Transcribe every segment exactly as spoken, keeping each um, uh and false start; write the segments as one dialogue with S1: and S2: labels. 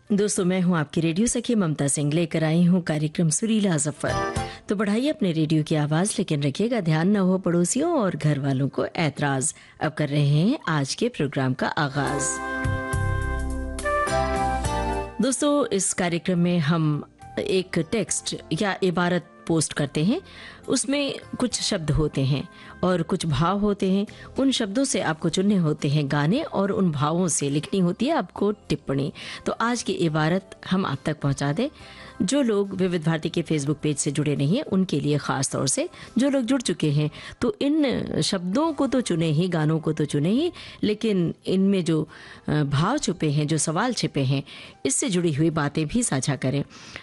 S1: दोस्तों, मैं हूं आपकी रेडियो सखी ममता सिंह, लेकर आई हूं कार्यक्रम सुरीला सफर। तो बढ़ाइए अपने रेडियो की आवाज, लेकिन रखिएगा ध्यान न हो पड़ोसियों और घर वालों को ऐतराज। अब कर रहे हैं आज के प्रोग्राम का आगाज। दोस्तों, इस कार्यक्रम में हम एक टेक्स्ट या इबारत पोस्ट करते हैं। उसमें कुछ शब्द होते हैं और कुछ भाव होते हैं। उन शब्दों से आपको चुनने होते हैं गाने और उन भावों से लिखनी होती है आपको टिप्पणी। तो आज की इबारत हम आप तक पहुंचा दें। जो लोग विविध भारती के फेसबुक पेज से जुड़े नहीं हैं उनके लिए ख़ास तौर से, जो लोग जुड़ चुके हैं तो इन शब्दों को तो चुने ही, गानों को तो चुने ही, लेकिन इनमें जो भाव छुपे हैं, जो सवाल छिपे हैं, इससे जुड़ी हुई बातें भी साझा करें।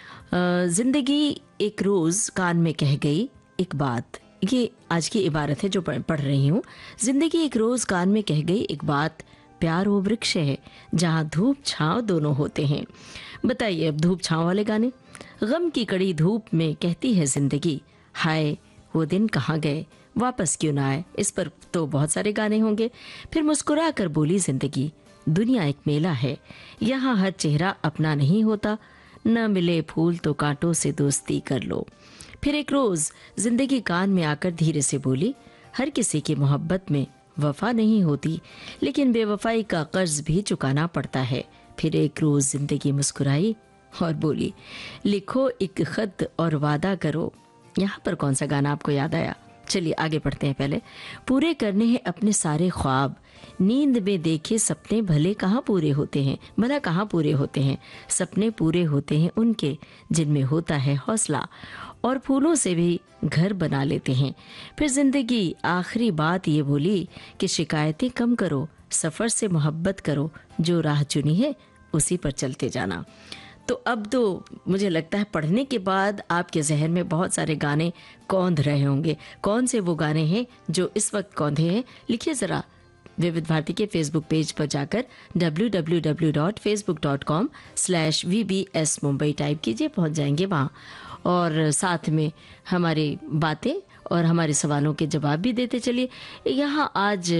S1: जिंदगी एक रोज़ कान में कह गई एक बात, ये आज की इबारत है जो पढ़ रही हूँ। जिंदगी एक रोज़ कान में कह गई एक बात, प्यार वो वृक्ष है जहाँ धूप छाँव दोनों होते हैं। बताइए, अब धूप छाँव वाले गाने। गम की कड़ी धूप में कहती है जिंदगी, हाय वो दिन कहाँ गए, वापस क्यों ना आए। इस पर तो बहुत सारे गाने होंगे। फिर मुस्कुरा कर बोली जिंदगी, दुनिया एक मेला है, यहाँ हर चेहरा अपना नहीं होता, न मिले फूल तो कांटों से दोस्ती कर लो। फिर एक रोज जिंदगी कान में आकर धीरे से बोली, हर किसी की मोहब्बत में वफा नहीं होती, लेकिन बेवफाई का कर्ज भी चुकाना पड़ता है। फिर एक रोज जिंदगी मुस्कुराई और बोली, लिखो एक खत और वादा करो। यहाँ पर कौन सा गाना आपको याद आया? चलिए आगे बढ़ते हैं। पहले, पूरे करने हैं अपने सारे ख्वाब, नींद में देखे सपने भले कहाँ पूरे होते हैं, भला कहाँ पूरे होते हैं। सपने पूरे होते हैं उनके जिनमें होता है हौसला, और फूलों से भी घर बना लेते हैं। फिर जिंदगी आखिरी बात ये बोली कि शिकायतें कम करो, सफर से मोहब्बत करो, जो राह चुनी है उसी पर चलते जाना। तो अब तो मुझे लगता है पढ़ने के बाद आपके जहन में बहुत सारे गाने कौंध रहे होंगे। कौन से वो गाने हैं जो इस वक्त कौंधे हैं? लिखिए ज़रा विविध भारती के फेसबुक पेज पर जाकर W W W dot Facebook dot com slash we B S Mumbai type कीजिए, पहुंच जाएंगे वहाँ। और साथ में हमारी बातें और हमारे सवालों के जवाब भी देते चलिए। यहाँ आज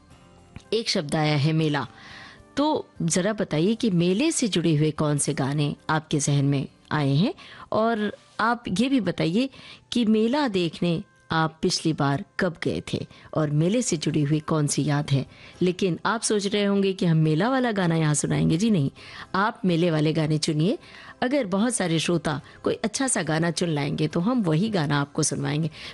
S1: एक शब्द आया है मेला। तो ज़रा बताइए कि मेले से जुड़े हुए कौन से गाने आपके जहन में आए हैं, और आप ये भी बताइए कि मेला देखने आप पिछली बार कब गए थे और मेले से जुड़ी हुई कौन सी याद है। लेकिन आप सोच रहे होंगे कि हम मेला वाला गाना यहाँ सुनाएंगे। जी नहीं, आप मेले वाले गाने चुनिए। अगर बहुत सारे श्रोता कोई अच्छा सा गाना चुन लाएंगे तो हम वही गाना आपको सुनवाएंगे।